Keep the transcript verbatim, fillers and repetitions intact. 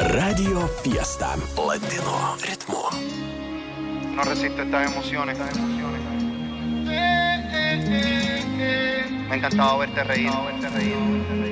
Radio Fiesta Latino ritmo. No resisto estas emociones, estas emociones. Me ha encantado verte reír, verte reír.